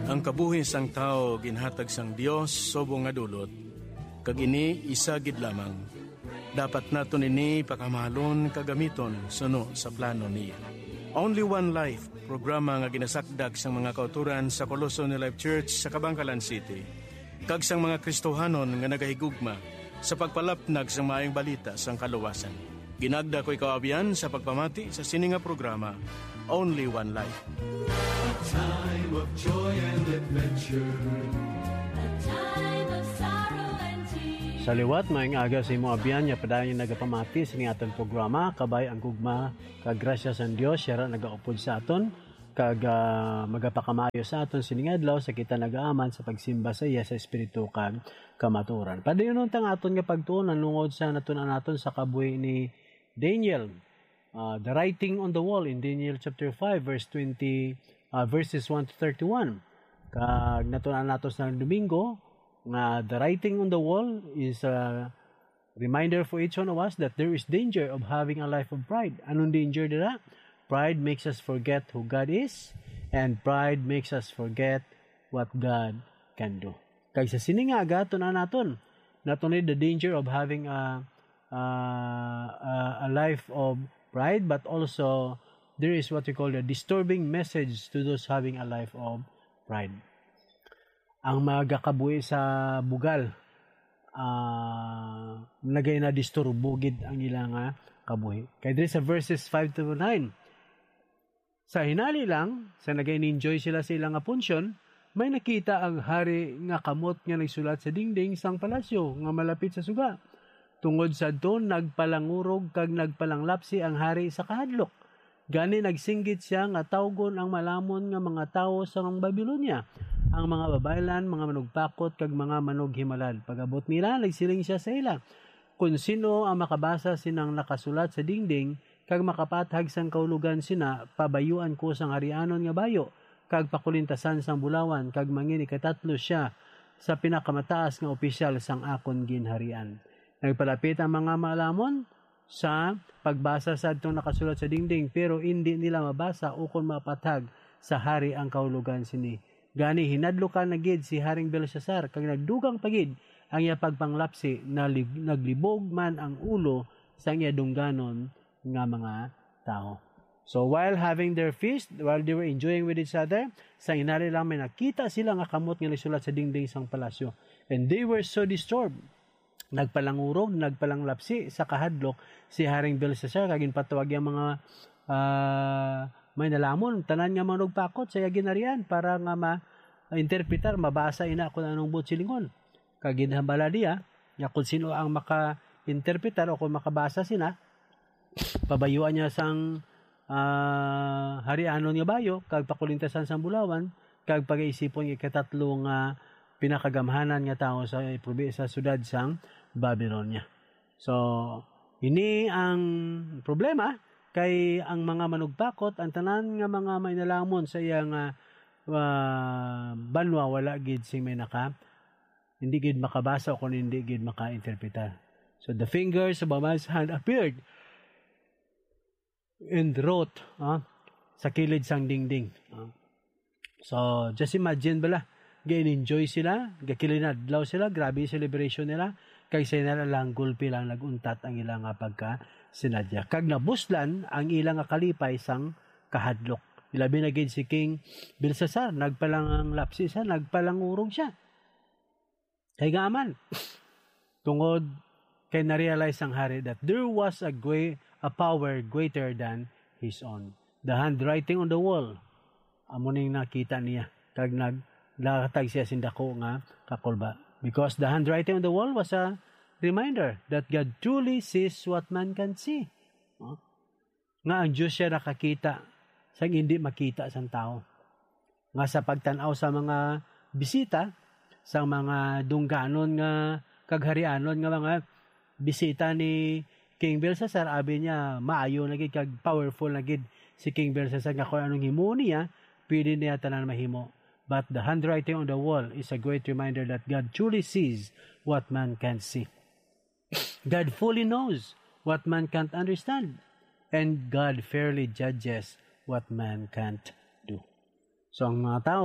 Ang kabuhi sang tao ginhatag sang Dios subong nga dulot. Kag ini isa gid lamang. Dapat naton ini pakamahalon kagamiton suno sa plano niya. Only One Life, programa nga ginasakdag sang mga kauturan sa Coloso ni Life Church sa Kabangkalan City. Kag sang mga Kristohanon nga nagahigugma sa pagpalapnag sang maayong balita sang kaluwasan. Ginagda ko'y kaabiyan sa pagpamati sa sininga programa, Only One Life. A time of joy and adventure. A time of sorrow and tears. Sa liwat, maing aga sa imo abiyan, niya padayon nagapamati sa aton programa, kabay ang gugma, kag grasya sa Dios, siya nagaupod sa aton, kag magapakamayo sa aton siningadlaw sa kita nagaaman sa pagsimba sa iya sa Espiritu kag kamaturan. Padayon tang aton nga pagtuon nungod sa natunan naton sa kabuhi ni Daniel. The writing on the wall in Daniel chapter 5 verses 1 to 31. Kag natunan nato sa Domingo nga the writing on the wall is a reminder for each one of us that there is danger of having a life of pride. Anong danger dira? Pride makes us forget who God is, and pride makes us forget what God can do. Kag sa siningaga tunan naton not only the danger of having a life of pride, but also there is what we call the disturbing message to those having a life of pride. Ang magakabuhi sa bugal, nagay na disturbugid ang ilang kabuhi. Kaya dito sa verses 5 to 9, sa hinali lang, sa nagay-enjoy sila sa ilang punsyon, may nakita ang hari nga kamot nga nagsulat sa dingding sang palasyo nga malapit sa suga. Tungod sa doon, nagpalangurog kag nagpalanglapsi ang hari sa kahadlok. Gani nagsinggit siya nga tawgon ang malamon nga mga tawo sa Babylonia, ang mga babaylan, mga manugpakot kag mga manughimalad. Pag-abot nila, nagsiling siya sa ila. Kung sino ang makabasa sinang nakasulat sa dingding, kag makapathag sang kaulugan sina, pabayuan ko sang harianon nga bayo, kag pakulintasan sang bulawan, kag mangin ikatatlo siya sa pinakamataas nga opisyal sang akon ginharian. Nagpalapit ang mga maalamon sa pagbasa sa itong nakasulat sa dingding, pero hindi nila mabasa o kung mapathag sa hari ang kaulugan sini. Gani hinadlukan na gid si Haring Belshazzar, kag nagdugang pagid ang iya pagpanglapsi na naglibog man ang ulo sa iya dungganon nga mga tao. So while having their feast, while they were enjoying with each other, sa inari lang may nakita sila nga kamot nga nagsulat sa dingding sang palasyo. And they were so disturbed. Nagpalangurog, nagpalanglapsi sa kahadlok si Haring Belshazzar, kagin patawag yung mga may nalamon, tanan nga manugpakot sa ginarian para nga ma-interpretar, mabasa ina kung anong butsilingon. Kagin hambala diya, kung sino ang maka-interpretar o kung makabasa sina, pabayuan niya sang harianon nga bayo, kag pakulintasan sang bulawan, kag pag-iisipon ikatatlo nga pinakagamhanan nga tao sa probinsya sudad sang Babylonia. So, ini ang problema kay ang mga manugpakot, ang tanan nga mga mainalamon sa iyang banwa, wala gid sing may hindi gid makabasa o kung hindi gid maka-interpretar. So, the fingers of a man's hand appeared and wrote sa kilid sang dingding. So, just imagine bala, ga-enjoy sila, gakilinadlaw sila, grabe yung celebration nila, kay sila lang gulpi lang naguntat ang ilang pagka-sinadya. Kag nabuslan ang ilang kalipay sang kahadlok. Ilabi na gid si King Belshazzar, nagpalang lapsi siya, nagpalangurog siya. Kay gaaman, tungod kay na-realize ang hari that there was a power greater than his own. The handwriting on the wall, amuning nakita niya, kag naglatag siya sindako nga kakulba. Because the handwriting on the wall was a reminder that God truly sees what man can see. Nga ang Diyos siya nakakita sa hindi makita sa tao. Nga sa pagtanaw sa mga bisita, sa mga dungganon nga kagharianon nga mga bisita ni King Belshazzar, abi niya maayo na gid kag powerful na gid si King Belshazzar nga kung anong himo niya, pwede niya tanan mahimo. But the handwriting on the wall is a great reminder that God truly sees what man can't see. God fully knows what man can't understand. And God fairly judges what man can't do. So ang mga tao,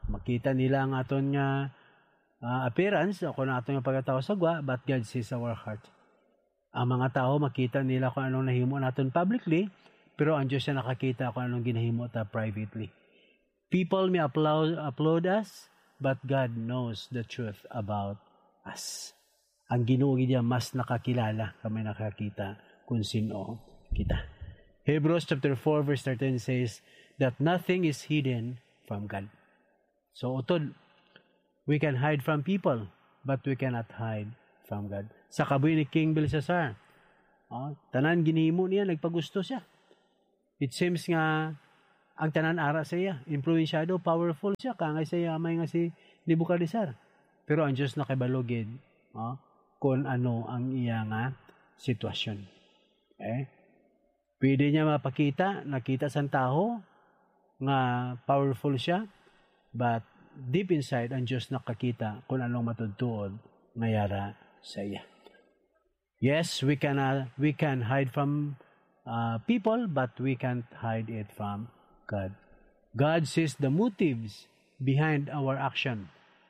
makita nila ang aton nga appearance, o kung aton nga pagkatao sa gwa, but God sees our heart. Ang mga tao, makita nila kung anong nahimo naton publicly, pero ang Diyos na nakakita kung anong ginahimo ta privately. People may applaud us, but God knows the truth about us. Ang Ginoo niya mas nakakilala kami nakakita kung sino kita. Hebrews chapter 4 verse 13 says that nothing is hidden from God. So utod, we can hide from people, but we cannot hide from God. Sa kabuhi ni King Belshazzar, tanan ginihimo niya, nagpagusto siya. It seems nga ang tanan ara sa iya, influensyado, powerful siya, kangay sa iya amay nga si Nebuchadnezzar. Pero ang Diyos nakabalogid kung ano ang iya nga sitwasyon. Okay? Pwede niya mapakita, nakita sa tao nga powerful siya, but deep inside, ang Diyos nakakita kung anong matudtuod ngayara sa iya. Yes, we can hide from people, but we can't hide it from God. God sees the motives behind our action.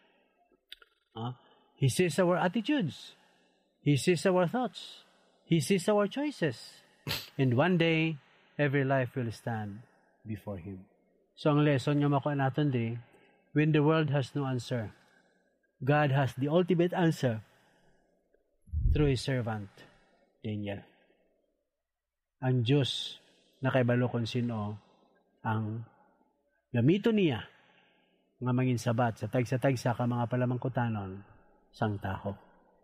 He sees our attitudes. He sees our thoughts. He sees our choices. And one day, every life will stand before Him. So ang lesson nga makuha natin di, when the world has no answer, God has the ultimate answer through His servant, Daniel. Ang Diyos nakibalo kung sino ang gamito niya nga mangin sabat sa tagsa-tagsa ka mga palamangkutanon sang tao.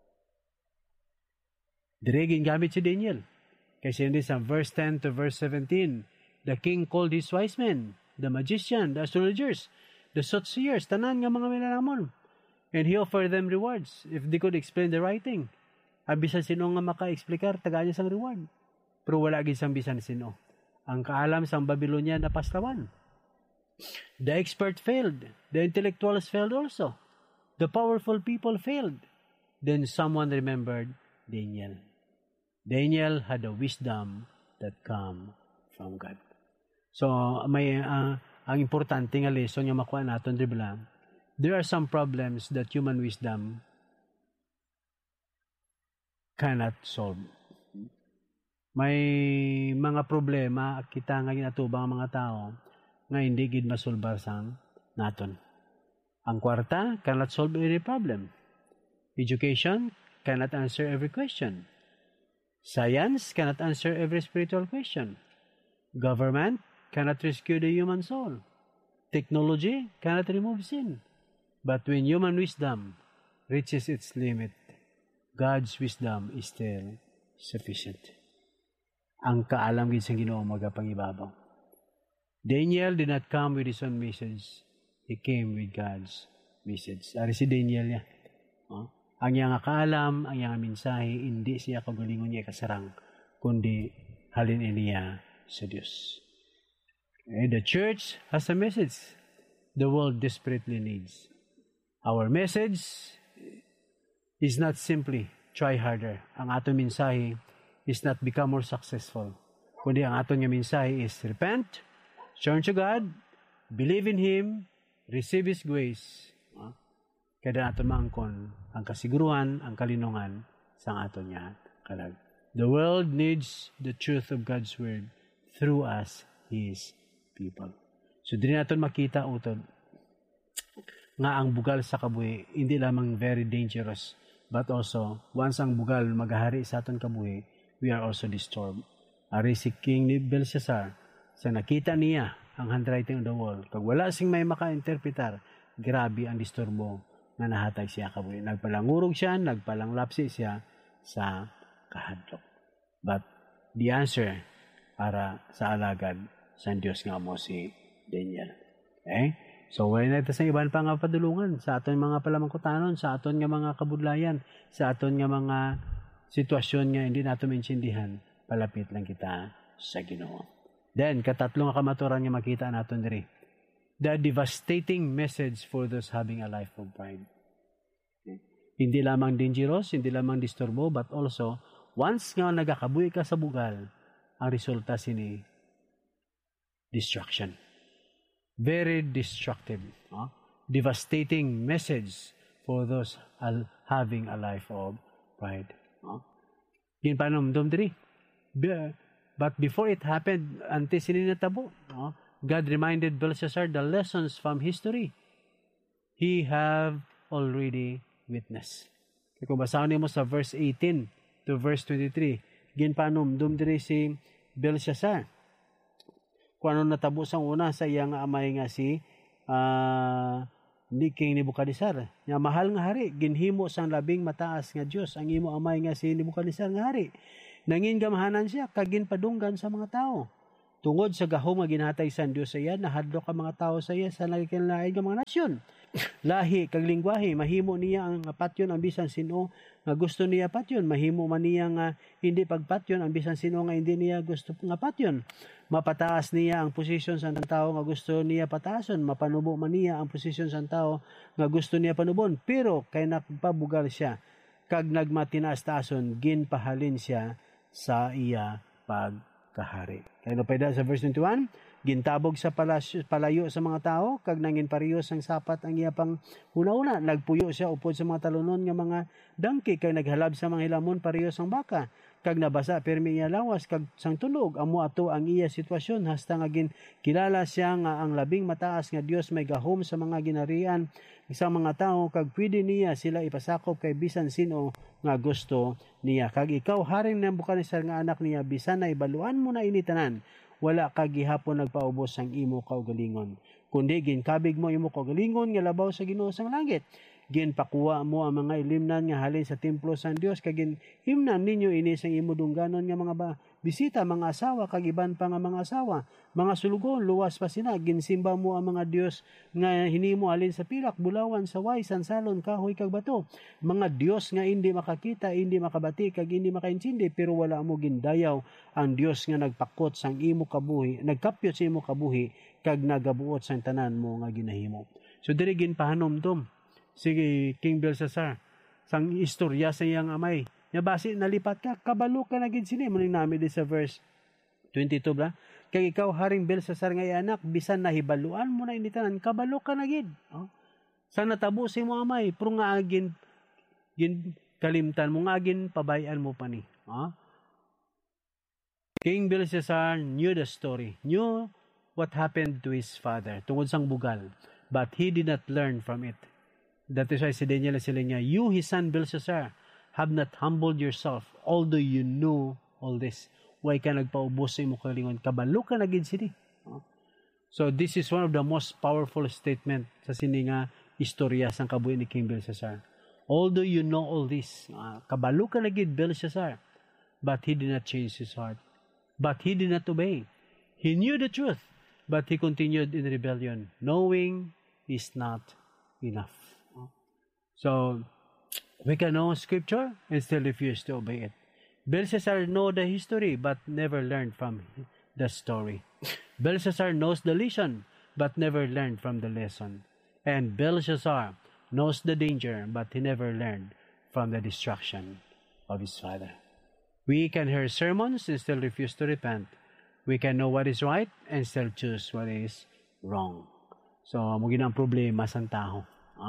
Dire gingamit si Daniel. Kasi hindi sa verse 10 to verse 17, the king called his wise men, the magician, the astrologers, the soothsayers, tanan nga mga milanamon. And he offered them rewards if they could explain the writing. Abisan sino nga maka-explikar, tagaan niya sang reward. Pero wala gid sang bisan sino. Ang kaalam sang Babylonia na pastawan. The expert failed. The intellectuals failed also. The powerful people failed. Then someone remembered Daniel. Daniel had a wisdom that come from God. So, may ang importante nga lesson nga makuha naton dibla. There are some problems that human wisdom cannot solve. May mga problema kita nga ginatubang ang mga tao nga hindi gid masolbar sang naton. Ang kwarta cannot solve every problem. Education cannot answer every question. Science cannot answer every spiritual question. Government cannot rescue the human soul. Technology cannot remove sin. But when human wisdom reaches its limit, God's wisdom is still sufficient. Ang kaalam gid sa Ginoo magapangibabaw. Daniel did not come with his own message. He came with God's message. Ari si Daniel ya. Ang iyang kaalam, ang iyang mensahe, hindi siya kagalingon niya kasarang, kundi halin niya sa Diyos. Okay? The church has a message the world desperately needs. Our message is not simply try harder. Ang atong mensahe is not become more successful. Kundi ang atong mensahe is repent, turn to God, believe in Him, receive His grace. Kada aton maangkon ang kasiguruhan, ang kalinungan sa aton niya kalag. The world needs the truth of God's word through us, His people. So din naton makita utod nga ang bugal sa kabuhi hindi lamang very dangerous, but also once ang bugal magahari sa aton kabuhi, we are also disturbed. Ari si King Belshazzar, sa nakita niya ang handwriting on the wall, kag wala sing may maka-interpretar, grabe ang disturbo nga nahatag siya kabuhi. Nagpalangurog siya, nagpalanglapsi siya sa kahadlok. But the answer para sa alagad sa Diyos nga mo si Daniel. Okay? So, wala natin sa iban pa nga padulungan sa aton mga palamangkutanon, sa aton nga mga kabudlayan, sa aton nga mga sitwasyon nga hindi nato maintindihan, palapit lang kita sa Ginoo. Then, katatlo nga kamaturan nga makita naton diri. The devastating message for those having a life of pride. Okay. Hindi lamang dangerous, hindi lamang disturbo, but also, once nga nagakabuhi ka sa bugal, ang resulta sini destruction. Very destructive. devastating message for those having a life of pride. Ginpanomdom diri. But before it happened, ante sini natabo, God reminded Belshazzar the lessons from history he have already witnessed. Kung basahin mo sa verse 18 to verse 23, ginpanomdom diri si Belshazzar. Kung ano natabo sang una sa iyang amay nga si King Nebuchadnezzar. Nga mahal nga hari, ginhimo sang labing mataas nga Dios ang imo amay nga si Nebuchadnezzar nga hari. Nangin gamahanan siya kagin padunggan sa mga tao. Tungod sa gahom nga ginhatay sang Dios sa iya, nahadlok ang mga tao sa iya sa nagikinlain nga mga nasyon. Lahi kag lingwahe, mahimo niya ang patyon ang bisan sino nga gusto niya patyon, mahimo man niya nga hindi pagpatyon ang bisan sino nga hindi niya gusto nga patyon. Mapataas niya ang posisyon sa tao nga gusto niya pataason, mapanubo man niya ang posisyon sa tao nga gusto niya panubon, pero kay nagpabugal siya kag nagmatinaas-taason, ginpahalin siya sa iya pagkahari. Kaya payda sa verse 21, gintabog sa palayo sa mga tao, kag nangin parehas ang sapat ang iya pang una-una. Nagpuyo siya upod sa mga talunon nga mga dangki, kag naghalab sa mga hilamon parehas ang baka. Kag nabasa permi iya lawas, kag sang tunog, amo ato ang iya sitwasyon, hasta nga kilala siya nga ang labing mataas nga Dios may gahom sa mga ginarian sa mga tao, kag pwede niya sila ipasakop kay bisan sino nga gusto niya. Kag ikaw, haring Nebuchadnezzar nga anak niya, bisan na ibaluan mo na initanan, wala ka gihapon nagpaubos ang imo kaugalingon. Kundi ginkabig mo imo kaugalingon nga labaw sa Ginoo sang langit. Ginpakuha mo ang mga ilimnan nga halin sa templo sang Dios, kag ginhimnan ninyo ini sang imo dungganon nga mga bisita, mga asawa kag iban pa nga mga asawa, mga sulugon, luwas pa sina. Ginsimba mo ang mga Dios nga hinimo halin sa pilak, bulawan, saway, sansalon, kahoy kag bato. Mga Dios nga hindi makakita, hindi makabati kag hindi makaintindi, pero wala mo gindayaw ang Dios nga nagpakot sang imo kabuhi, nagkapyot sa imo kabuhi kag nagabuot sang tanan mo nga ginahimo. So diri ginpahanomdom si King Belshazzar sang istorya sa iyang amay. Nya basi nalipat ka, kabalo ka na gid sini. Muning nami di sa verse 22 ba? Kay ikaw haring Belshazzar nga anak, bisan nahibaluan mo na initanan, kabalo ka na gid. Sa natabo si mo amay, pero nga agin kalimtan mo, nga agin pabayan mo pa ni. King Belshazzar knew the story, knew what happened to his father, tungod sang bugal, but he did not learn from it. That is why si Daniel sila niya, you, his son Belshazzar, have not humbled yourself, although you know all this. Why ka nagpaubos sa imo kalingon? Kabalo ka na gid sini. So this is one of the most powerful statement sa sini nga istorya sang kabuhi ni King Belshazzar. Although you know all this, kabalo ka na gid Belshazzar, but he did not change his heart. But he did not obey. He knew the truth, but he continued in rebellion. Knowing is not enough. So, we can know Scripture and still refuse to obey it. Belshazzar know the history but never learned from the story. Belshazzar knows the lesson but never learned from the lesson. And Belshazzar knows the danger but he never learned from the destruction of his father. We can hear sermons and still refuse to repent. We can know what is right and still choose what is wrong. So, mugin ang problema sa tao.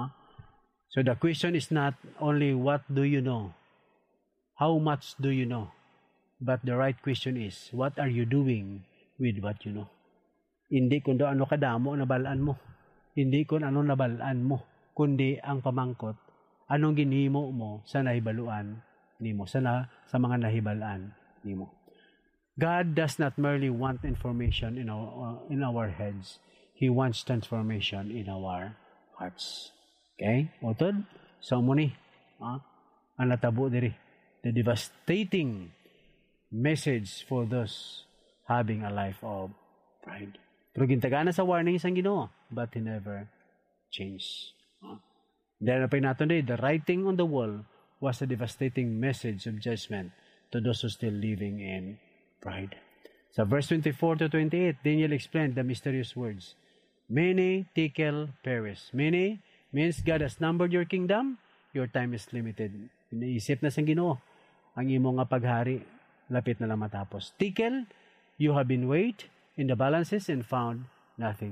So the question is not only what do you know, how much do you know, but the right question is, what are you doing with what you know? Hindi kung ano kadamo nabalaan mo, hindi kung ano nabalaan mo, kundi ang pamangkot, anong ginhimo mo sa nahibaluan nimo, sa mga nahibalaan nimo. God does not merely want information in our heads. He wants transformation in our hearts. Okay? Otod? So mo ni, ang natabo diri. The devastating message for those having a life of pride. Pero gintagana sa warning sang Ginoo, but he never changed. Then napay nato day, the writing on the wall was a devastating message of judgment to those who still living in pride. Sa verse 24 to 28, Daniel explained the mysterious words. Mene, tekel, peres. Mene means God has numbered your kingdom, your time is limited. Iniisip na sang Ginoo ang imo nga paghari, lapit na lang matapos. Tekel, you have been weighed in the balances and found nothing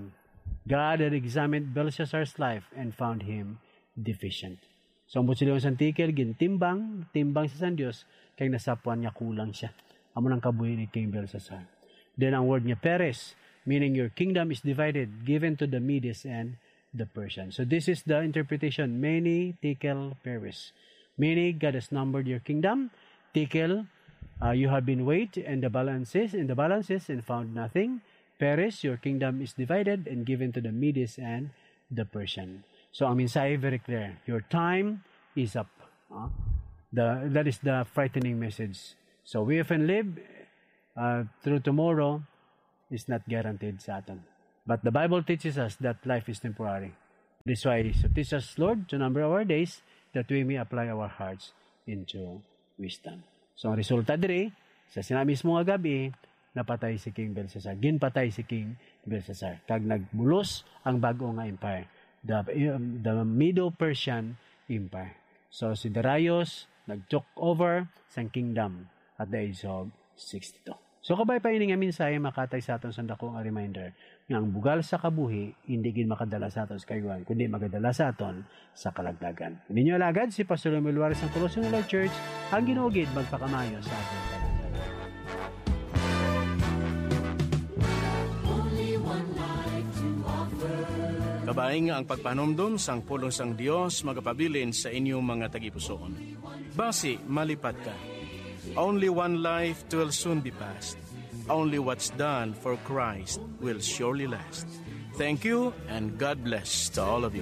God had examined Belshazzar's life and found him deficient. So, ang butsiliwan sa tikel, timbang sa San Dios, kay nasapuan niya kulang siya. Amo ng kabuhi ni King Belshazzar. Then, ang word niya, Peres, meaning your kingdom is divided, given to the Medes and the Persians. So, this is the interpretation, many tekel peres. Meaning, God has numbered your kingdom. Tekel, you have been weighed in the balances and found nothing. Peres, your kingdom is divided and given to the Medes and the Persian. So, ang mensahe very clear. Your time is up. That is the frightening message. So, we often live through tomorrow is not guaranteed sa atin. But the Bible teaches us that life is temporary. This is why so teach us, Lord, to number our days that we may apply our hearts into wisdom. So, ang resulta diri, sa sinabi mismo nga gabi, napatay si King Belshazzar. Ginpatay si King Belshazzar. Kag nagbulos ang bago nga empire. The Medo-Persian Empire. So, si Darius nag-took over sa kingdom at the age of 62. So, kabay pa ini nga mensahe makatay sa aton sa dako nga reminder nga ang bugal sa kabuhi hindi gid makadala sa aton sa kayuan kundi magadala sa aton sa kalagdagan. Ninyo alagad si Pastor Romel Juarez ng Colossian Lord Church ang ginuugid magpakamayo sa aton. Kabaing nga ang pagpanomdom sang pulong sang Dios magapabilin sa inyong mga tagipusoon. Basi, malipat ka. Only one life will soon be past. Only what's done for Christ will surely last. Thank you and God bless to all of you.